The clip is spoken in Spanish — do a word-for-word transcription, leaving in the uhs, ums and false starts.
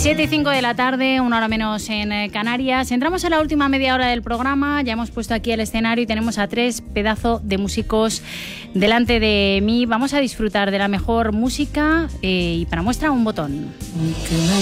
siete y cinco de la tarde, una hora menos en Canarias. Entramos en la última media hora del programa. Ya hemos puesto aquí el escenario y tenemos a tres pedazos de músicos delante de mí. Vamos a disfrutar de la mejor música eh, y para muestra un botón. Aunque me